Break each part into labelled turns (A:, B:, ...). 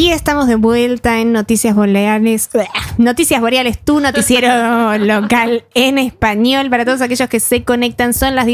A: Y estamos de vuelta en Noticias Boreales. Noticias Boreales, tu noticiero local en español. Para todos aquellos que se conectan, son las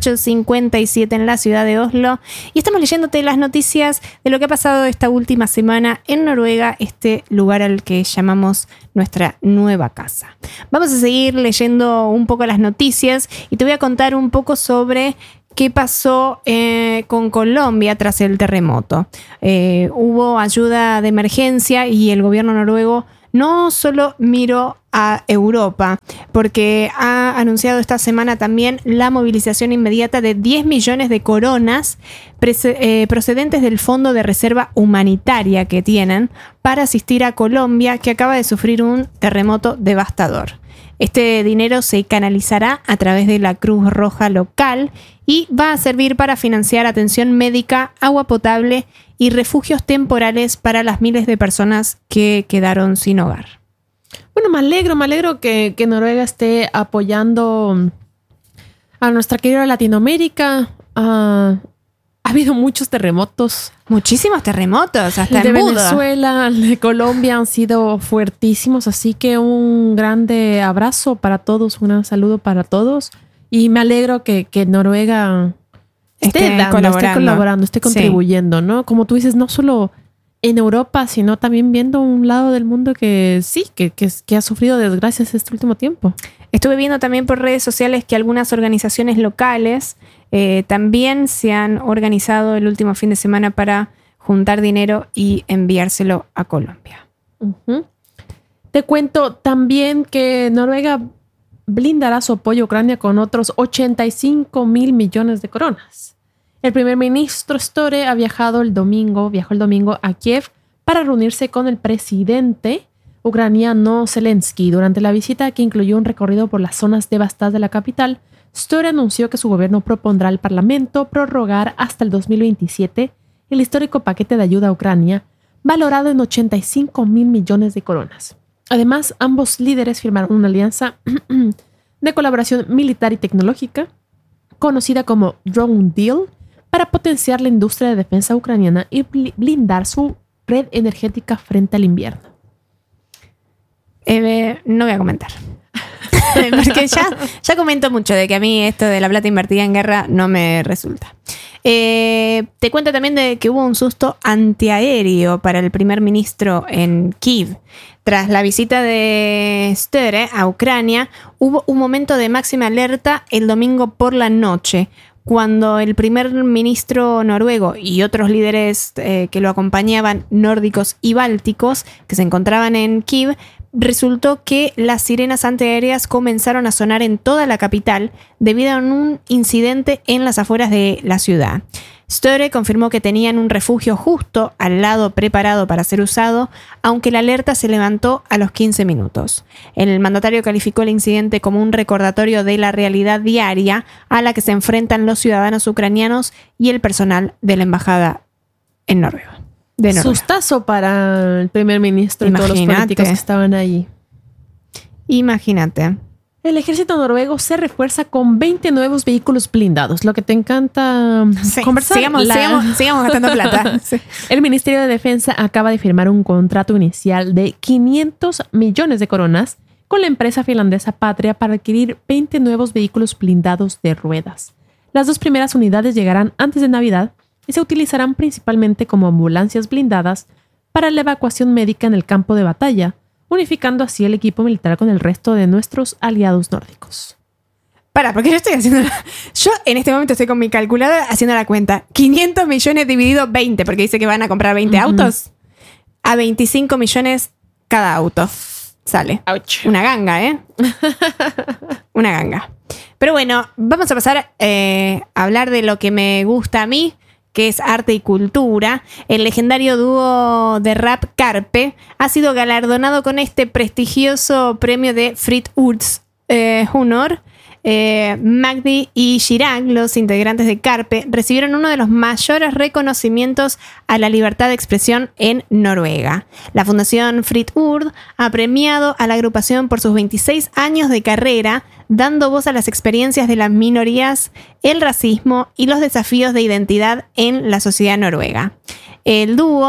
A: 18:57 en la ciudad de Oslo. Y estamos leyéndote las noticias de lo que ha pasado esta última semana en Noruega, este lugar al que llamamos nuestra nueva casa. Vamos a seguir leyendo un poco las noticias y te voy a contar un poco sobre qué pasó con Colombia tras el terremoto. Hubo ayuda de emergencia y el gobierno noruego no solo miró a Europa, porque ha anunciado esta semana también la movilización inmediata de 10 millones de coronas procedentes del Fondo de Reserva Humanitaria que tienen para asistir a Colombia, que acaba de sufrir un terremoto devastador. Este dinero se canalizará a través de la Cruz Roja local y va a servir para financiar atención médica, agua potable y refugios temporales para las miles de personas que quedaron sin hogar.
B: Bueno, me alegro que Noruega esté apoyando a nuestra querida Latinoamérica. Ha habido muchos terremotos.
A: Muchísimos terremotos, hasta
B: de
A: en Buda.
B: Venezuela, de Colombia han sido fuertísimos, así que un grande abrazo para todos, un gran saludo para todos. Y me alegro que Noruega esté colaborando, esté contribuyendo, sí. ¿No? Como tú dices, no solo en Europa, sino también viendo un lado del mundo que sí, que ha sufrido desgracias este último tiempo.
A: Estuve viendo también por redes sociales que algunas organizaciones locales también se han organizado el último fin de semana para juntar dinero y enviárselo a Colombia.
B: Uh-huh. Te cuento también que Noruega blindará su apoyo a Ucrania con otros 85 mil millones de coronas. El primer ministro Støre viajó el domingo a Kiev para reunirse con el presidente ucraniano Zelensky. Durante la visita, que incluyó un recorrido por las zonas devastadas de la capital, Støre anunció que su gobierno propondrá al Parlamento prorrogar hasta el 2027 el histórico paquete de ayuda a Ucrania, valorado en 85 mil millones de coronas. Además, ambos líderes firmaron una alianza de colaboración militar y tecnológica, conocida como Drone Deal, para potenciar la industria de defensa ucraniana y blindar su red energética frente al invierno.
A: No voy a comentar. Porque ya comento mucho de que a mí esto de la plata invertida en guerra no me resulta. Te cuento también de que hubo un susto antiaéreo para el primer ministro en Kyiv. Tras la visita de Støre a Ucrania, hubo un momento de máxima alerta el domingo por la noche, cuando el primer ministro noruego y otros líderes que lo acompañaban, nórdicos y bálticos, que se encontraban en Kyiv, resultó que las sirenas antiaéreas comenzaron a sonar en toda la capital debido a un incidente en las afueras de la ciudad. Støre confirmó que tenían un refugio justo al lado preparado para ser usado, aunque la alerta se levantó a los 15 minutos. El mandatario calificó el incidente como un recordatorio de la realidad diaria a la que se enfrentan los ciudadanos ucranianos y el personal de la embajada en Noruega.
B: Sustazo para el primer ministro. Imagínate. Y todos los políticos que estaban ahí.
A: Imagínate.
B: El ejército noruego se refuerza con 20 nuevos vehículos blindados. Lo que te encanta conversar.
A: Sigamos gastando plata. Sí.
B: El Ministerio de Defensa acaba de firmar un contrato inicial de 500 millones de coronas con la empresa finlandesa Patria para adquirir 20 nuevos vehículos blindados de ruedas. Las dos primeras unidades llegarán antes de Navidad y se utilizarán principalmente como ambulancias blindadas para la evacuación médica en el campo de batalla, unificando así el equipo militar con el resto de nuestros aliados nórdicos.
A: Porque yo en este momento estoy con mi calculadora haciendo la cuenta. 500 millones dividido 20, porque dice que van a comprar 20 autos. A 25 millones cada auto sale. Ouch. Una ganga, ¿eh? Una ganga. Pero bueno, vamos a pasar a hablar de lo que me gusta a mí, que es arte y cultura. El legendario dúo de rap Karpe ha sido galardonado con este prestigioso premio de Fritt Urds Honor. Magdi y Chirag, los integrantes de Karpe, recibieron uno de los mayores reconocimientos a la libertad de expresión en Noruega. La Fundación Fritt Urd ha premiado a la agrupación por sus 26 años de carrera, dando voz a las experiencias de las minorías, el racismo y los desafíos de identidad en la sociedad noruega. El dúo,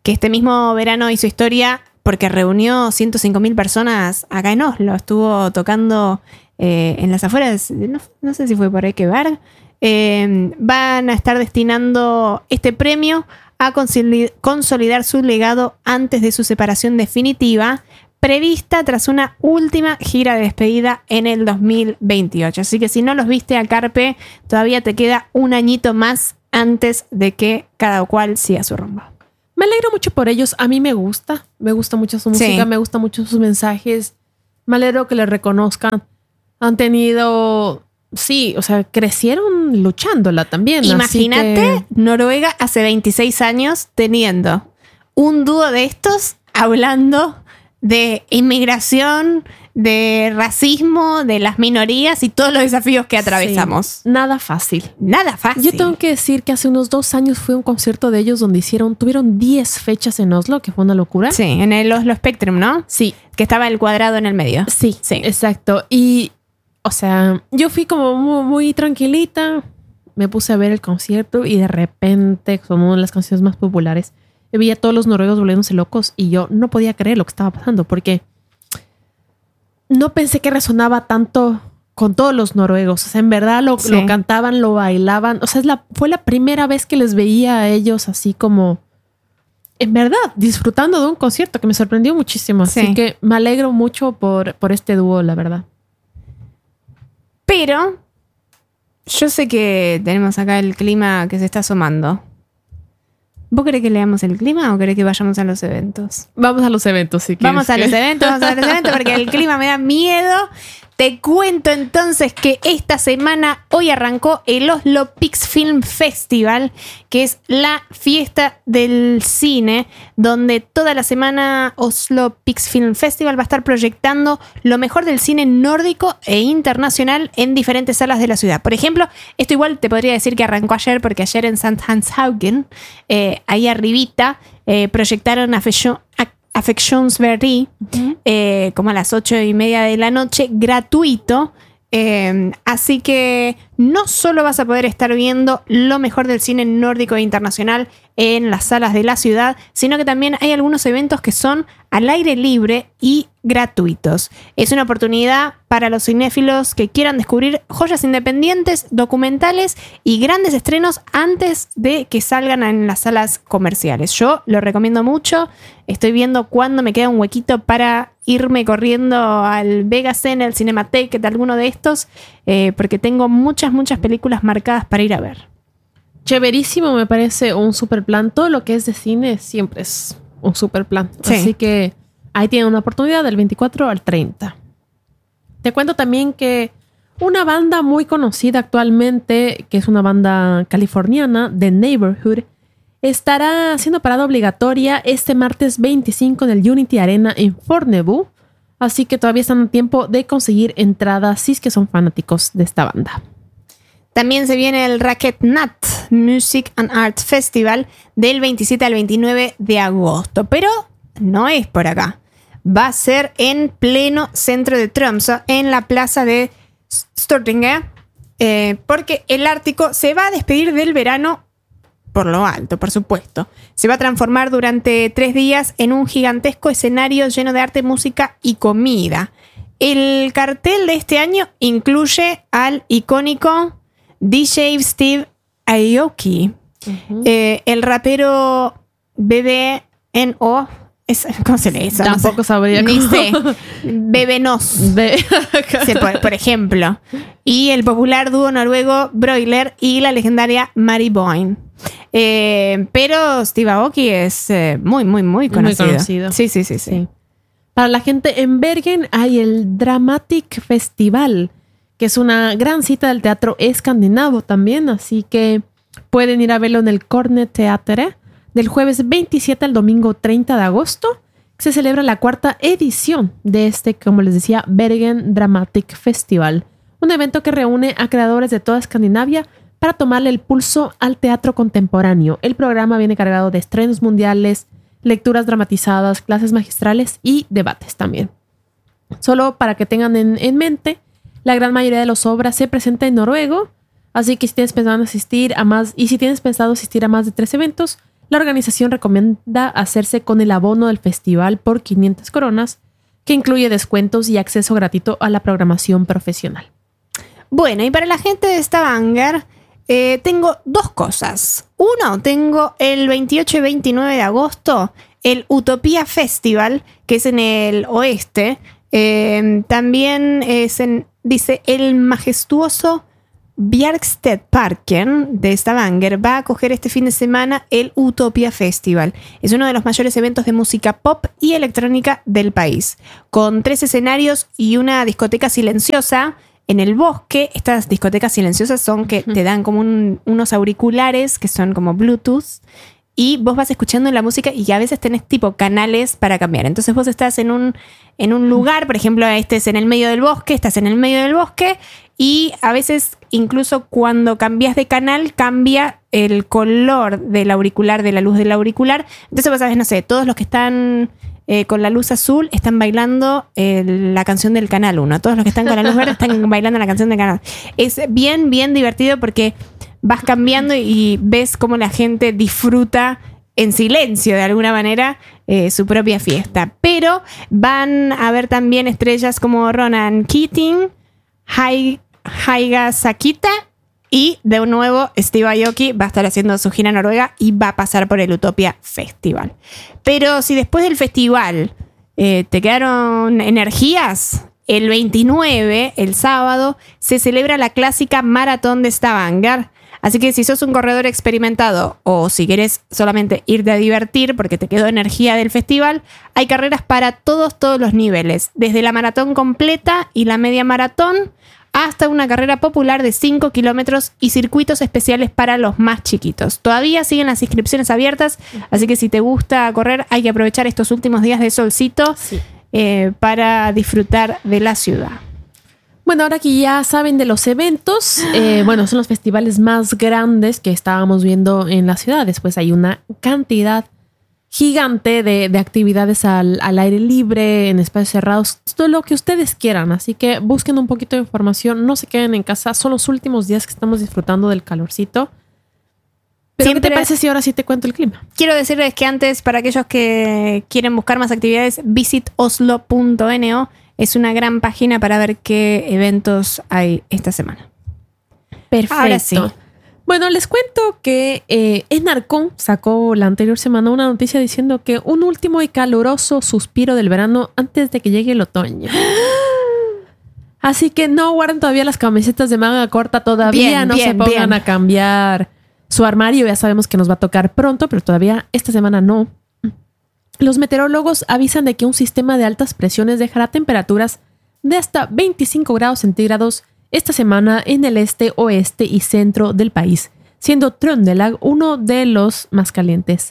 A: que este mismo verano hizo historia porque reunió 105.000 personas acá en Oslo. Estuvo tocando en las afueras, no sé si fue por Ekeberg. Van a estar destinando este premio a consolidar su legado antes de su separación definitiva, prevista tras una última gira de despedida en el 2028. Así que si no los viste a Carpe, todavía te queda un añito más antes de que cada cual siga su rumbo.
B: Me alegro mucho por ellos. A mí me gusta mucho su música, me gusta mucho sus mensajes. Me alegro que les reconozcan. Han tenido, sí, o sea, crecieron luchándola también.
A: Imagínate Noruega hace 26 años teniendo un dúo de estos hablando de inmigración, de racismo, de las minorías y todos los desafíos que atravesamos.
B: Sí, nada fácil.
A: Nada fácil.
B: Yo tengo que decir que hace unos 2 años fue un concierto de ellos donde tuvieron 10 fechas en Oslo, que fue una locura.
A: Sí, en el Oslo Spectrum, ¿no?
B: Sí.
A: Que estaba el cuadrado en el medio.
B: Sí, exacto. Y, o sea, yo fui como muy, muy tranquilita, me puse a ver el concierto y de repente, como una de las canciones más populares, veía a todos los noruegos volviéndose locos y yo no podía creer lo que estaba pasando porque no pensé que resonaba tanto con todos los noruegos. O sea, en verdad lo cantaban, lo bailaban. O sea, fue la primera vez que les veía a ellos así como, en verdad, disfrutando de un concierto que me sorprendió muchísimo.
A: Sí.
B: Así que me alegro mucho por este dúo, la verdad.
A: Pero yo sé que tenemos acá el clima que se está asomando. ¿Vos querés que leamos el clima o querés que vayamos a los eventos?
B: Vamos a los eventos, si quieres.
A: Vamos a los eventos porque el clima me da miedo. Te cuento entonces que esta semana hoy arrancó el Oslo Pix Film Festival, que es la fiesta del cine, donde toda la semana Oslo Pix Film Festival va a estar proyectando lo mejor del cine nórdico e internacional en diferentes salas de la ciudad. Por ejemplo, esto igual te podría decir que arrancó ayer, porque ayer en Sandhanshaugen, ahí arribita, proyectaron Affectionsberry, como a las 8:30 de la noche, gratuito. Así que no solo vas a poder estar viendo lo mejor del cine nórdico e internacional en las salas de la ciudad, sino que también hay algunos eventos que son al aire libre y gratuitos. Es una oportunidad para los cinéfilos que quieran descubrir joyas independientes, documentales y grandes estrenos antes de que salgan en las salas comerciales. Yo lo recomiendo mucho. Estoy viendo cuándo me queda un huequito para irme corriendo al Vegascene, al Cinematheque, de alguno de estos, porque tengo muchas películas marcadas para ir a ver.
B: Chéverísimo, me parece un super plan. Todo lo que es de cine siempre es un super plan.
A: Sí.
B: Así que ahí tienen una oportunidad del 24 al 30. Te cuento también que una banda muy conocida actualmente, que es una banda californiana, The Neighborhood, estará haciendo parada obligatoria este martes 25 en el Unity Arena en Fornebu. Así que todavía están a tiempo de conseguir entradas si es que son fanáticos de esta banda.
A: También se viene el Racket Nat Music and Art Festival del 27 al 29 de agosto. Pero no es por acá. Va a ser en pleno centro de Tromsø, en la plaza de Stortinget, porque el Ártico se va a despedir del verano por lo alto, por supuesto. Se va a transformar durante 3 días en un gigantesco escenario lleno de arte, música y comida. El cartel de este año incluye al icónico DJ Steve Aoki, el rapero BBNO, ¿cómo se lee eso?
B: Tampoco sabría
A: Ni
B: cómo.
A: sé. BBNOS, sí, por ejemplo. Y el popular dúo noruego Broiler y la legendaria Mari Boine. Pero Steve Aoki es muy conocido.
B: Muy conocido.
A: Sí.
B: Para la gente en Bergen hay el Dramatic Festival, que es una gran cita del teatro escandinavo también, así que pueden ir a verlo en el Cornet Teatre del jueves 27 al domingo 30 de agosto. Se celebra la 4ª edición de este, como les decía, Bergen Dramatic Festival, un evento que reúne a creadores de toda Escandinavia para tomarle el pulso al teatro contemporáneo. El programa viene cargado de estrenos mundiales, lecturas dramatizadas, clases magistrales y debates también. Solo para que tengan en mente, la gran mayoría de las obras se presenta en noruego, así que si tienes pensado asistir a más de 3 eventos, La organización recomienda hacerse con el abono del festival por 500 coronas, que incluye descuentos y acceso gratuito a la programación profesional.
A: Bueno, y para la gente de Stavanger, tengo dos cosas. Uno, tengo el 28 y 29 de agosto el Utopía Festival, que es en el oeste. También dice el majestuoso Bjerkstedparken de Stavanger va a acoger este fin de semana el Utopía Festival. Es uno de los mayores eventos de música pop y electrónica del país, con 3 escenarios y una discoteca silenciosa en el bosque. Estas discotecas silenciosas son que te dan como unos auriculares que son como Bluetooth y vos vas escuchando la música y a veces tenés tipo canales para cambiar. Entonces vos estás en un lugar, por ejemplo, este es en el medio del bosque, estás en el medio del bosque y a veces incluso cuando cambias de canal cambia el color del auricular, de la luz del auricular. Entonces vos sabés, no sé, todos los que están con la luz azul están bailando la canción del canal 1. Todos los que están con la luz verde están bailando la canción del canal. Es bien, bien divertido porque vas cambiando y ves cómo la gente disfruta en silencio, de alguna manera, su propia fiesta. Pero van a haber también estrellas como Ronan Keating, Haiga Sakita y de nuevo Steve Aoki va a estar haciendo su gira en Noruega y va a pasar por el Utopia Festival. Pero si después del festival te quedaron energías, el 29, el sábado, se celebra la clásica Maratón de Stavanger. Así que si sos un corredor experimentado o si querés solamente irte a divertir porque te quedó energía del festival, hay carreras para todos los niveles, desde la maratón completa y la media maratón hasta una carrera popular de 5 kilómetros y circuitos especiales para los más chiquitos. Todavía siguen las inscripciones abiertas, así que si te gusta correr hay que aprovechar estos últimos días de solcito para disfrutar de la ciudad.
B: Bueno, ahora que ya saben de los eventos, son los festivales más grandes que estábamos viendo en la ciudad. Después hay una cantidad gigante de actividades al aire libre, en espacios cerrados, todo lo que ustedes quieran. Así que busquen un poquito de información, no se queden en casa. Son los últimos días que estamos disfrutando del calorcito. Pero ¿qué te parece si ahora sí te cuento el clima?
A: Quiero decirles que antes, para aquellos que quieren buscar más actividades, visitoslo.no. Es una gran página para ver qué eventos hay esta semana.
B: Perfecto.
A: Ahora sí.
B: Bueno, les cuento que Enarcon sacó la anterior semana una noticia diciendo que un último y caluroso suspiro del verano antes de que llegue el otoño. Así que no guarden todavía las camisetas de manga corta todavía. No se pongan a cambiar su armario. Ya sabemos que nos va a tocar pronto, pero todavía esta semana no. Los meteorólogos avisan de que un sistema de altas presiones dejará temperaturas de hasta 25 grados centígrados esta semana en el este, oeste y centro del país, siendo Trøndelag uno de los más calientes.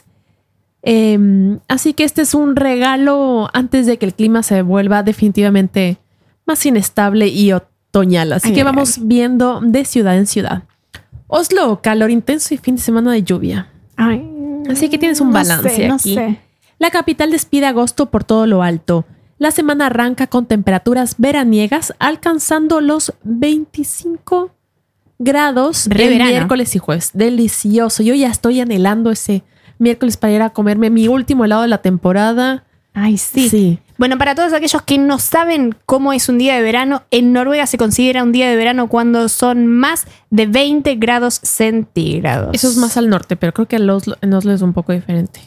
B: Así que este es un regalo antes de que el clima se vuelva definitivamente más inestable y otoñal. Así que vamos viendo de ciudad en ciudad. Oslo, calor intenso y fin de semana de lluvia. Así que tienes un balance aquí. No sé. La capital despide agosto por todo lo alto. La semana arranca con temperaturas veraniegas alcanzando los 25 grados el miércoles y jueves. Delicioso. Yo ya estoy anhelando ese miércoles para ir a comerme mi último helado de la temporada.
A: Ay, sí. Bueno, para todos aquellos que no saben cómo es un día de verano, en Noruega se considera un día de verano cuando son más de 20 grados centígrados.
B: Eso es más al norte, pero creo que en Oslo es un poco diferente.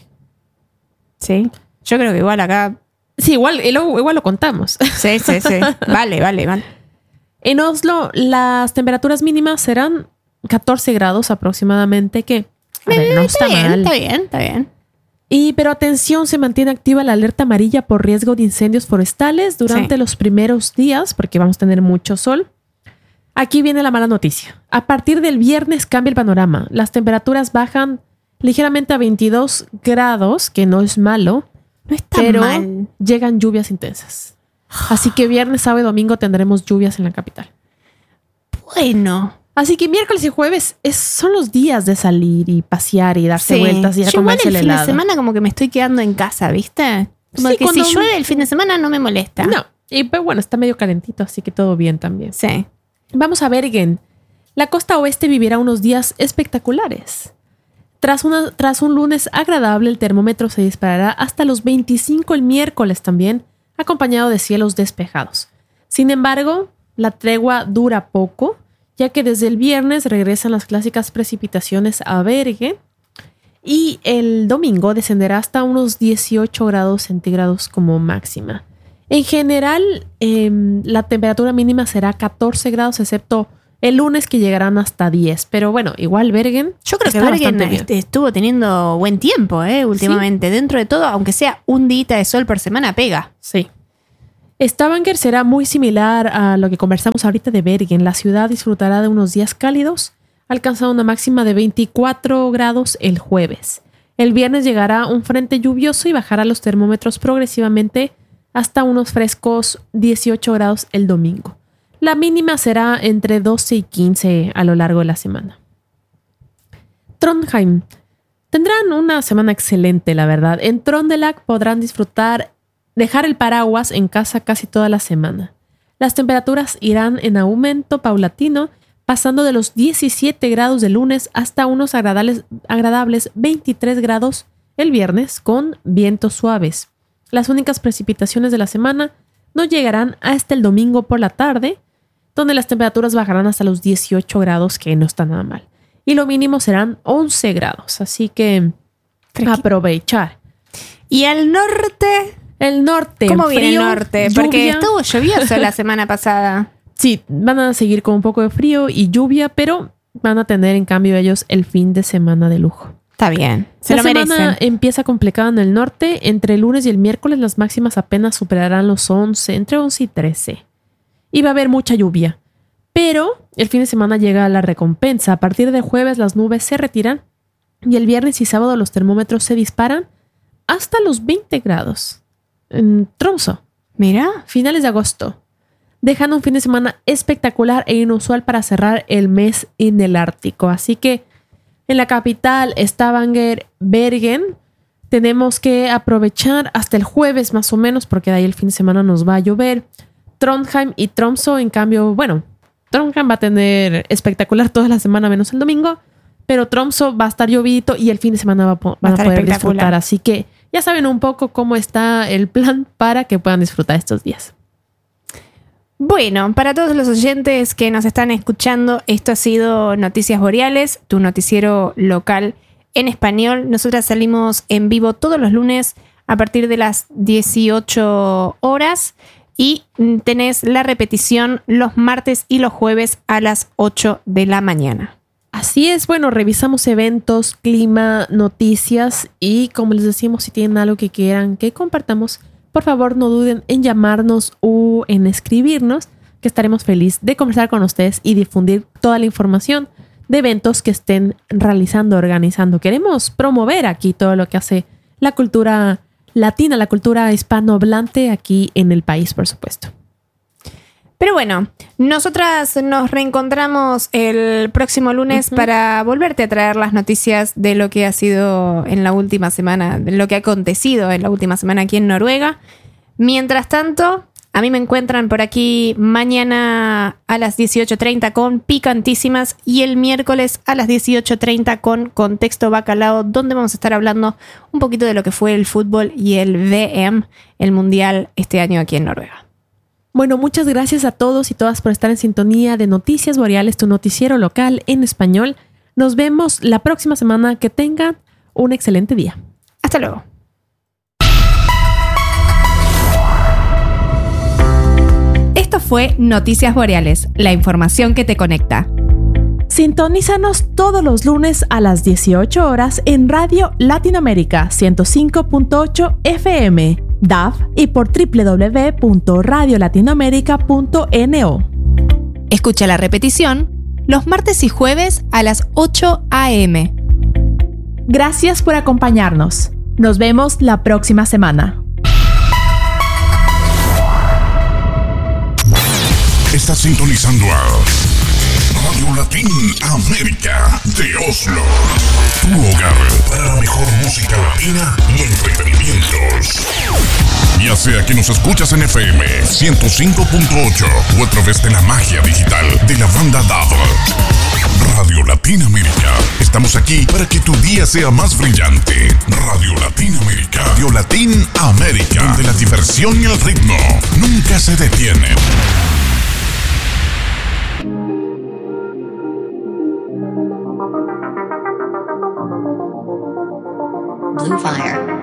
A: Sí, yo creo que igual acá...
B: Sí, igual lo contamos.
A: Sí. Vale.
B: En Oslo las temperaturas mínimas serán 14 grados aproximadamente, que no está mal.
A: Está bien.
B: Pero atención, se mantiene activa la alerta amarilla por riesgo de incendios forestales durante los primeros días, porque vamos a tener mucho sol. Aquí viene la mala noticia. A partir del viernes cambia el panorama. Las temperaturas bajan ligeramente a 22 grados, que no es malo.
A: No está mal.
B: Llegan lluvias intensas. Así que viernes, sábado y domingo tendremos lluvias en la capital.
A: Bueno.
B: Así que miércoles y jueves son los días de salir y pasear y darse vueltas y ir a comerse el helado.
A: El fin de semana como que me estoy quedando en casa, ¿viste? Como que si llueve el fin de semana no me molesta.
B: No. Pero bueno, está medio calentito, así que todo bien también.
A: Sí.
B: Vamos a Bergen. La costa oeste vivirá unos días espectaculares. Tras un lunes agradable, el termómetro se disparará hasta los 25 el miércoles también, acompañado de cielos despejados. Sin embargo, la tregua dura poco, ya que desde el viernes regresan las clásicas precipitaciones a Bergen y el domingo descenderá hasta unos 18 grados centígrados como máxima. En general, la temperatura mínima será 14 grados, excepto el lunes que llegarán hasta 10. Pero bueno, igual Bergen.
A: Yo creo que Bergen estuvo teniendo buen tiempo últimamente. Sí. Dentro de todo, aunque sea un día de sol por semana, pega.
B: Sí. Stavanger será muy similar a lo que conversamos ahorita de Bergen. La ciudad disfrutará de unos días cálidos, alcanzando una máxima de 24 grados el jueves. El viernes llegará un frente lluvioso y bajará los termómetros progresivamente hasta unos frescos 18 grados el domingo. La mínima será entre 12 y 15 a lo largo de la semana. Trondheim. Tendrán una semana excelente, la verdad. En Trondelag podrán dejar el paraguas en casa casi toda la semana. Las temperaturas irán en aumento paulatino, pasando de los 17 grados del lunes hasta unos agradables 23 grados el viernes con vientos suaves. Las únicas precipitaciones de la semana no llegarán hasta el domingo por la tarde, donde las temperaturas bajarán hasta los 18 grados, que no está nada mal. Y lo mínimo serán 11 grados, así que aprovechar.
A: ¿Y al norte?
B: El norte.
A: ¿Cómo viene
B: frío,
A: el norte?
B: Lluvia.
A: Porque estuvo lluvioso la semana pasada.
B: Sí, van a seguir con un poco de frío y lluvia, pero van a tener en cambio ellos el fin de semana de lujo.
A: Está bien, se
B: la
A: lo merecen.
B: La semana empieza complicada en el norte. Entre el lunes y el miércoles las máximas apenas superarán los 11, entre 11 y 13. Y va a haber mucha lluvia. Pero el fin de semana llega la recompensa. A partir del jueves las nubes se retiran y el viernes y sábado los termómetros se disparan hasta los 20 grados. En Tromsø.
A: Mira.
B: Finales de agosto. Dejando un fin de semana espectacular e inusual para cerrar el mes en el Ártico. Así que en la capital, Stavanger, Bergen, tenemos que aprovechar hasta el jueves más o menos, porque de ahí el fin de semana nos va a llover. Trondheim y Tromsø, en cambio, bueno, Trondheim va a tener espectacular toda la semana menos el domingo, pero Tromsø va a estar llovidito y el fin de semana van a poder disfrutar. Así que ya saben un poco cómo está el plan para que puedan disfrutar estos días.
A: Bueno, para todos los oyentes que nos están escuchando, esto ha sido Noticias Boreales, tu noticiero local en español. Nosotras salimos en vivo todos los lunes a partir de las 18 horas y tenés la repetición los martes y los jueves a las 8 de la mañana.
B: Así es, bueno, revisamos eventos, clima, noticias y como les decimos, si tienen algo que quieran que compartamos, por favor, no duden en llamarnos o en escribirnos, que estaremos felices de conversar con ustedes y difundir toda la información de eventos que estén realizando, organizando. Queremos promover aquí todo lo que hace la cultura latina, la cultura hispanohablante aquí en el país, por supuesto.
A: Pero bueno, nosotras nos reencontramos el próximo lunes para volverte a traer las noticias de lo que ha sido en la última semana, de lo que ha acontecido en la última semana aquí en Noruega. Mientras tanto, a mí me encuentran por aquí mañana a las 18:30 con Picantísimas y el miércoles a las 18:30 con Contexto Bacalao, donde vamos a estar hablando un poquito de lo que fue el fútbol y el VM, el Mundial este año aquí en Noruega.
B: Bueno, muchas gracias a todos y todas por estar en sintonía de Noticias Boreales, tu noticiero local en español. Nos vemos la próxima semana. Que tengan un excelente día.
A: Hasta luego. Esto fue Noticias Boreales, la información que te conecta.
B: Sintonízanos todos los lunes a las 18 horas en Radio Latinoamérica 105.8 FM, DAF y por www.radiolatinoamerica.no.
A: Escucha la repetición los martes y jueves a las 8 a.m.
B: Gracias por acompañarnos. Nos vemos la próxima semana.
C: Estás sintonizando a Radio Latinoamérica de Oslo, tu hogar para la mejor música latina y entretenimientos. Ya sea que nos escuchas en FM 105.8 o a través de la magia digital de la banda DAB. Radio Latinoamérica. Estamos aquí para que tu día sea más brillante. Radio Latinoamérica. Radio Latin América. Donde la diversión y el ritmo nunca se detienen.
D: Blue Fire.